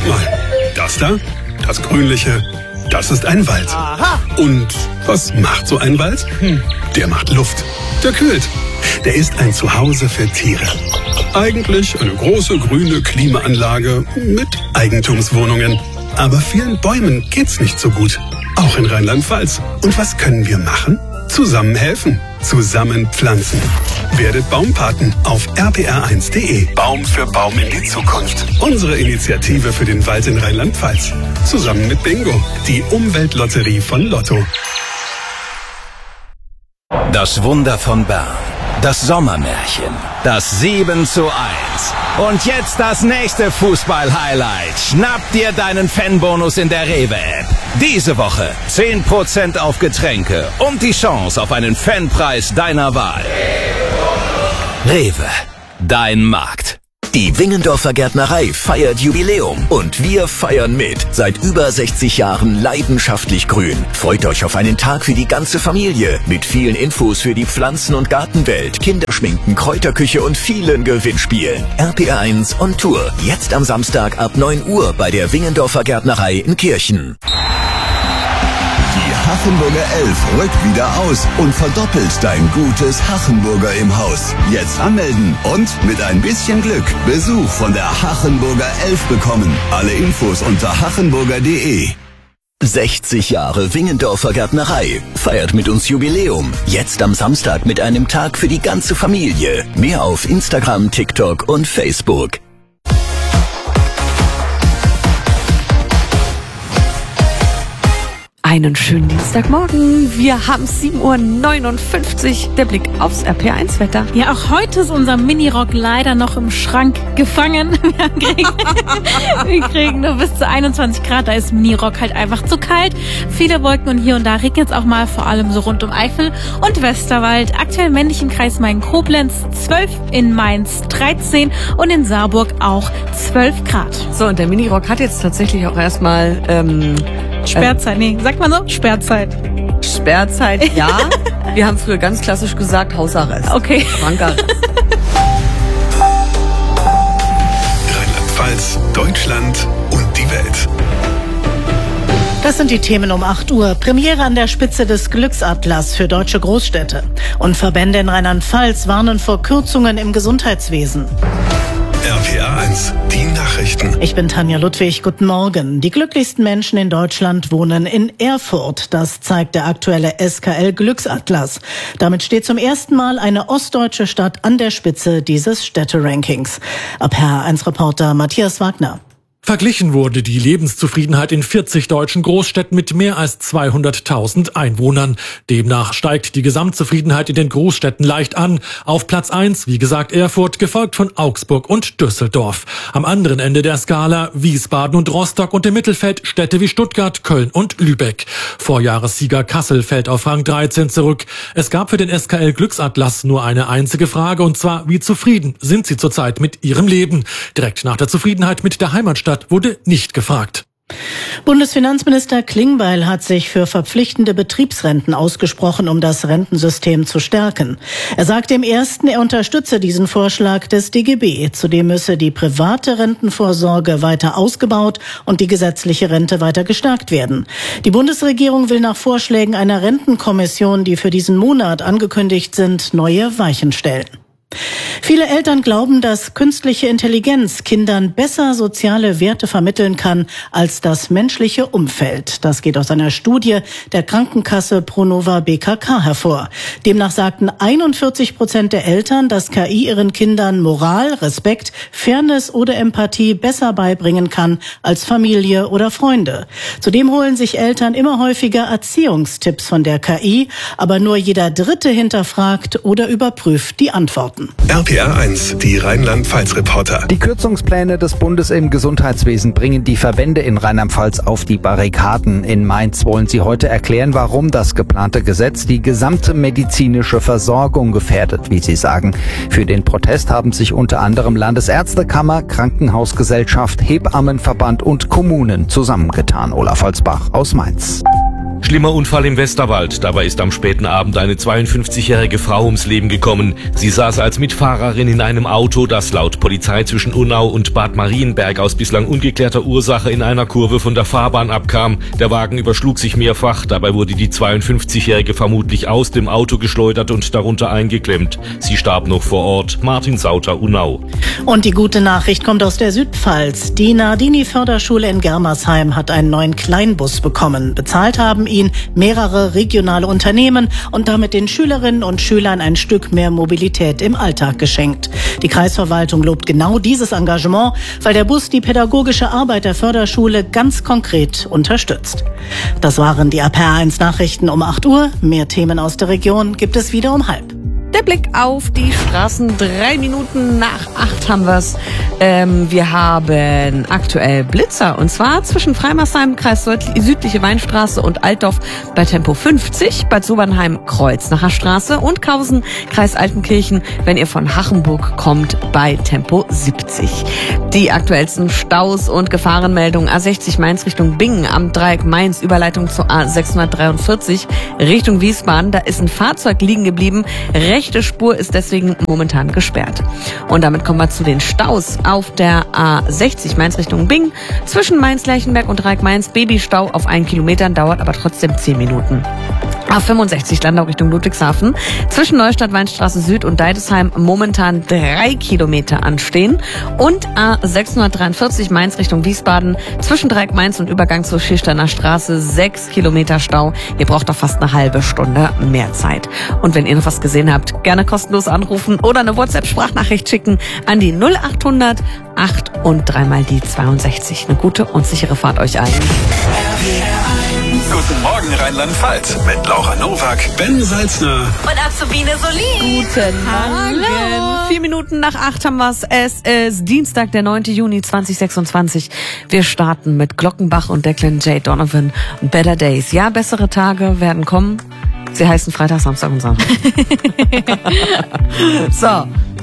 Moment mal, das da, das Grünliche, das ist ein Wald. Aha. Und was macht so ein Wald? Der macht Luft, der kühlt. Der ist ein Zuhause für Tiere. Eigentlich eine große grüne Klimaanlage mit Eigentumswohnungen. Aber vielen Bäumen geht's nicht so gut. Auch in Rheinland-Pfalz. Und was können wir machen? Zusammen helfen. Zusammen pflanzen. Werdet Baumpaten auf rpr1.de. Baum für Baum in die Zukunft. Unsere Initiative für den Wald in Rheinland-Pfalz. Zusammen mit Bingo, die Umweltlotterie von Lotto. Das Wunder von Bern. Das Sommermärchen. Das 7:1. Und jetzt das nächste Fußball-Highlight. Schnapp dir deinen Fanbonus in der Rewe-App. Diese Woche 10% auf Getränke und die Chance auf einen Fanpreis deiner Wahl. Rewe. Dein Markt. Die Wingendorfer Gärtnerei feiert Jubiläum und wir feiern mit. Seit über 60 Jahren leidenschaftlich grün. Freut euch auf einen Tag für die ganze Familie mit vielen Infos für die Pflanzen- und Gartenwelt, Kinderschminken, Kräuterküche und vielen Gewinnspielen. RPR1 on Tour. Jetzt am Samstag ab 9 Uhr bei der Wingendorfer Gärtnerei in Kirchen. Die Hachenburger 11 rückt wieder aus und verdoppelt dein gutes Hachenburger im Haus. Jetzt anmelden und mit ein bisschen Glück Besuch von der Hachenburger 11 bekommen. Alle Infos unter hachenburger.de. 60 Jahre Wingendorfer Gärtnerei. Feiert mit uns Jubiläum. Jetzt am Samstag mit einem Tag für die ganze Familie. Mehr auf Instagram, TikTok und Facebook. Einen schönen Dienstagmorgen. Wir haben 7:59 Uhr. Der Blick aufs RPR1-Wetter. Ja, auch heute ist unser Minirock leider noch im Schrank gefangen. Wir kriegen nur bis zu 21 Grad. Da ist Minirock halt einfach zu kalt. Viele Wolken und hier und da regnet es auch mal, vor allem so rund um Eifel und Westerwald. Aktuell männlich im Kreis Main-Koblenz 12, in Mainz 13 und in Saarburg auch 12 Grad. So, und der Minirock hat jetzt tatsächlich auch erstmal Sperrzeit, sagt man so? Sperrzeit, ja. Wir haben früher ganz klassisch gesagt Hausarrest. Okay. Schrankarrest. Rheinland-Pfalz, Deutschland und die Welt. Das sind die Themen um 8 Uhr. Premiere an der Spitze des Glücksatlas für deutsche Großstädte. Und Verbände in Rheinland-Pfalz warnen vor Kürzungen im Gesundheitswesen. RPR1, die Nachrichten. Ich bin Tanja Ludwig, guten Morgen. Die glücklichsten Menschen in Deutschland wohnen in Erfurt. Das zeigt der aktuelle SKL Glücksatlas. Damit steht zum ersten Mal eine ostdeutsche Stadt an der Spitze dieses Städterankings. RPR1-Reporter Matthias Wagner. Verglichen wurde die Lebenszufriedenheit in 40 deutschen Großstädten mit mehr als 200.000 Einwohnern. Demnach steigt die Gesamtzufriedenheit in den Großstädten leicht an. Auf Platz 1, wie gesagt, Erfurt, gefolgt von Augsburg und Düsseldorf. Am anderen Ende der Skala Wiesbaden und Rostock und im Mittelfeld Städte wie Stuttgart, Köln und Lübeck. Vorjahressieger Kassel fällt auf Rang 13 zurück. Es gab für den SKL Glücksatlas nur eine einzige Frage, und zwar, wie zufrieden sind Sie zurzeit mit Ihrem Leben? Direkt nach der Zufriedenheit mit der Heimatstadt wurde nicht gefragt. Bundesfinanzminister Klingbeil hat sich für verpflichtende Betriebsrenten ausgesprochen, um das Rentensystem zu stärken. Er sagte im Ersten, er unterstütze diesen Vorschlag des DGB. Zudem müsse die private Rentenvorsorge weiter ausgebaut und die gesetzliche Rente weiter gestärkt werden. Die Bundesregierung will nach Vorschlägen einer Rentenkommission, die für diesen Monat angekündigt sind, neue Weichen stellen. Viele Eltern glauben, dass künstliche Intelligenz Kindern besser soziale Werte vermitteln kann als das menschliche Umfeld. Das geht aus einer Studie der Krankenkasse Pronova BKK hervor. Demnach sagten 41% der Eltern, dass KI ihren Kindern Moral, Respekt, Fairness oder Empathie besser beibringen kann als Familie oder Freunde. Zudem holen sich Eltern immer häufiger Erziehungstipps von der KI, aber nur jeder Dritte hinterfragt oder überprüft die Antworten. RPR1, die Rheinland-Pfalz-Reporter. Die Kürzungspläne des Bundes im Gesundheitswesen bringen die Verbände in Rheinland-Pfalz auf die Barrikaden. In Mainz wollen sie heute erklären, warum das geplante Gesetz die gesamte medizinische Versorgung gefährdet, wie sie sagen. Für den Protest haben sich unter anderem Landesärztekammer, Krankenhausgesellschaft, Hebammenverband und Kommunen zusammengetan. Olaf Holzbach aus Mainz. Schlimmer Unfall im Westerwald. Dabei ist am späten Abend eine 52-jährige Frau ums Leben gekommen. Sie saß als Mitfahrerin in einem Auto, das laut Polizei zwischen Unnau und Bad Marienberg aus bislang ungeklärter Ursache in einer Kurve von der Fahrbahn abkam. Der Wagen überschlug sich mehrfach. Dabei wurde die 52-jährige vermutlich aus dem Auto geschleudert und darunter eingeklemmt. Sie starb noch vor Ort. Martin Sauter, Unnau. Und die gute Nachricht kommt aus der Südpfalz. Die Nardini-Förderschule in Germersheim hat einen neuen Kleinbus bekommen. Bezahlt haben ihn mehrere regionale Unternehmen und damit den Schülerinnen und Schülern ein Stück mehr Mobilität im Alltag geschenkt. Die Kreisverwaltung lobt genau dieses Engagement, weil der Bus die pädagogische Arbeit der Förderschule ganz konkret unterstützt. Das waren die APR1 Nachrichten um 8 Uhr. Mehr Themen aus der Region gibt es wieder um 7:30. Der Blick auf die Straßen. 3 Minuten nach 8 haben wir's. Wir haben aktuell Blitzer. Und zwar zwischen Freimersheim, Kreis Südliche Weinstraße und Altdorf bei Tempo 50, Bad Sobernheim, Kreuznacher Straße und Kausen, Kreis Altenkirchen, wenn ihr von Hachenburg kommt, bei Tempo 70. Die aktuellsten Staus und Gefahrenmeldungen: A60 Mainz Richtung Bingen am Dreieck Mainz, Überleitung zur A643 Richtung Wiesbaden. Da ist ein Fahrzeug liegen geblieben. Rechte Spur ist deswegen momentan gesperrt. Und damit kommen wir zu den Staus auf der A60 Mainz Richtung Bingen. Zwischen Mainz-Lerchenberg und Dreieck Mainz Babystau auf 1 Kilometer, dauert aber trotzdem 10 Minuten. A65 Landau Richtung Ludwigshafen. Zwischen Neustadt, Weinstraße Süd und Deidesheim momentan 3 Kilometer anstehen. Und A643 Mainz Richtung Wiesbaden. Zwischen Dreieck Mainz und Übergang zur Schilsterner Straße 6 Kilometer Stau. Ihr braucht doch fast eine halbe Stunde mehr Zeit. Und wenn ihr noch was gesehen habt, gerne kostenlos anrufen oder eine WhatsApp-Sprachnachricht schicken an die 0800 8 und 3 mal die 62. Eine gute und sichere Fahrt euch allen. Guten Morgen Rheinland-Pfalz mit Laura Nowak, Ben Salzner Und Azubine Solin. Guten Morgen. 4 Minuten nach 8 haben wir's. Es ist Dienstag, der 9. Juni 2026. Wir starten mit Glockenbach und Declan J. Donovan und Better Days. Ja, bessere Tage werden kommen. Sie heißen Freitag, Samstag und Sonntag. So,